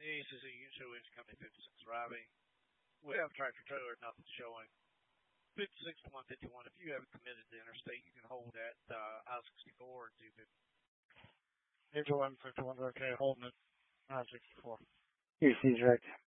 This is a show engine company 56 arriving. We have a tractor trailer, nothing showing. 56 to 151. If you haven't committed to interstate, you can hold at I-64 and 250. Angel 151, okay, holding it. I-64. Here's direct.